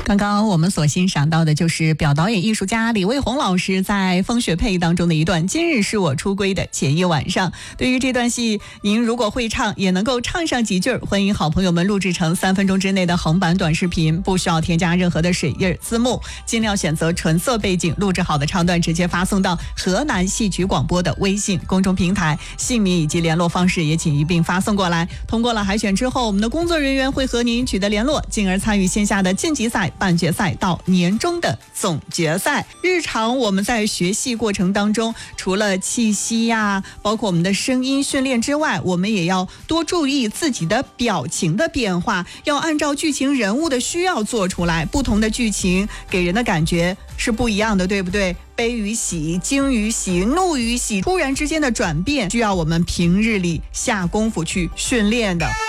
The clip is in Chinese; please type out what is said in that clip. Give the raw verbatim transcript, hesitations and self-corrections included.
刚刚我们所欣赏到的就是表导演艺术家李卫红老师在《风雪配》当中的一段今日是我出归的前一晚上。对于这段戏，您如果会唱也能够唱上几句，欢迎好朋友们录制成三分钟之内的横版短视频，不需要添加任何的水印字幕，尽量选择纯色背景，录制好的唱段直接发送到河南戏曲广播的微信公众平台，姓名以及联络方式也请一并发送过来。通过了海选之后，我们的工作人员会和您取得联络，进而参与线下的晋级赛、半决赛到年终的总决赛。日常我们在学戏过程当中，除了气息呀、啊，包括我们的声音训练之外，我们也要多注意自己的表情的变化，要按照剧情人物的需要做出来。不同的剧情给人的感觉是不一样的，对不对？悲与喜、惊与喜、怒与喜，突然之间的转变，需要我们平日里下功夫去训练的。